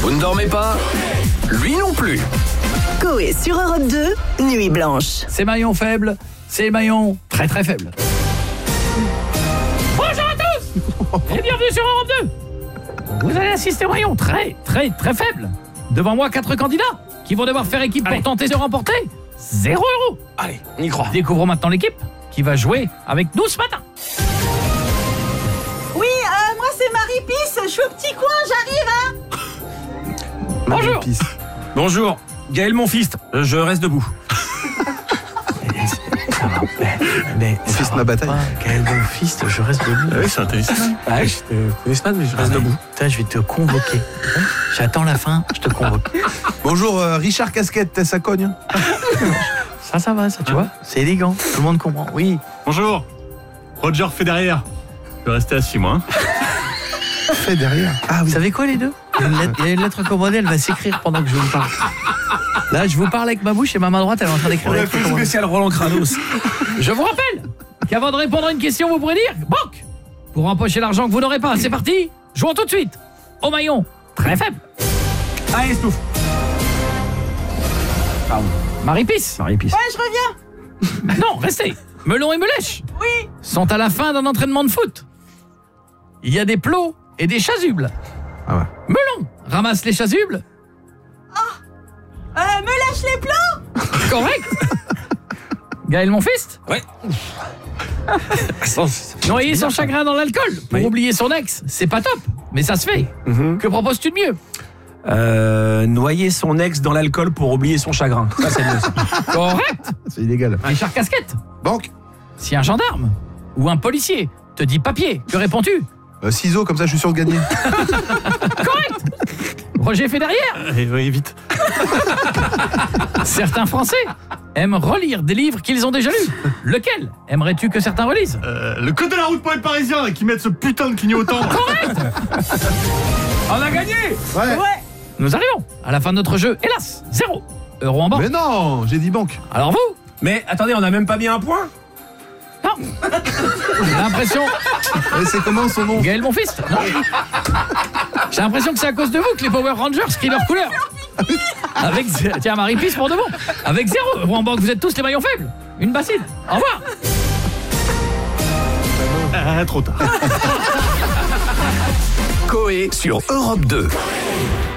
Vous ne dormez pas? Lui non plus. Coé sur Europe 2, Nuit Blanche. C'est maillon faible, c'est maillon très très faible. Bonjour à tous et bienvenue sur Europe 2. Vous allez assister au maillon très très très faible. Devant moi, 4 candidats qui vont devoir faire équipe pour tenter de remporter 0 €. Allez, on y croit. Découvrons maintenant l'équipe qui va jouer avec nous ce matin. Oui, moi c'est Marie-Pisse, je suis au petit coin, j'arrive, hein. Bonjour. Bonjour, Gaël mon fils, je reste debout. Mais fils de ma bataille. Quel bon fils, je reste debout. Oui, c'est intéressant. Ah, je te connais pas, mais je reste debout. Putain, je vais te convoquer. J'attends la fin, je te convoque. Bonjour, Richard Casquette, ça cogne. Ça va, ça, tu vois. C'est élégant, tout le monde comprend. Oui. Bonjour, Roger Federer. Je vais rester assis, moi. Fait derrière. Ah Vous oui. savez quoi, les deux? Il y a une lettre commandée, elle va s'écrire pendant que je vous parle. Là, je vous parle avec ma bouche et ma main droite, elle est en train d'écrire la lettre commandée. spécial Roland Kranos. Je vous rappelle qu'avant de répondre à une question, vous pourrez dire « Banque !» pour empocher l'argent que vous n'aurez pas. C'est parti, jouons tout de suite au maillon très faible. Allez, Stouff. Pardon. Marie-Pisse. Marie-Pisse. Ouais, je reviens. Non, restez. Melon et Melèche Oui. sont à la fin d'un entraînement de foot. Il y a des plots et des chasubles. Ah ouais. Melon ramasse les chasubles. Me lâche les plots. Correct. Gaël mon fils. Ouais. Noyer son chagrin dans l'alcool pour oublier son ex, c'est pas top, mais ça se fait. Que proposes-tu de mieux? Noyer son ex dans l'alcool pour oublier son chagrin. Ça, c'est mieux. Ça. Correct. C'est illégal. Richard Casquette. Banque. Si un gendarme ou un policier te dit papier, que réponds-tu? Ciseaux, comme ça je suis sûr de gagner. Correct. Roger Federer. Oui, vite. Certains Français aiment relire des livres qu'ils ont déjà lus. Lequel aimerais-tu que certains relisent? Le code de la route pour les Parisiens là, qui mettent ce putain de clignotant. Correct. On a gagné. Ouais. Nous arrivons à la fin de notre jeu. Hélas, 0 € en banque. Mais non, j'ai dit banque. Alors vous? Mais attendez, on a même pas mis un point. Non. J'ai l'impression... Et c'est comment son nom? Gaël mon fils? Non. J'ai l'impression que c'est à cause de vous que les Power Rangers crient leur couleur. Avec... Tiens, Marie-Pisse pour de bon. Avec 0 € en banque, vous êtes tous les maillons faibles. Une bassine. Au revoir. Trop tard. Coé sur Europe 2.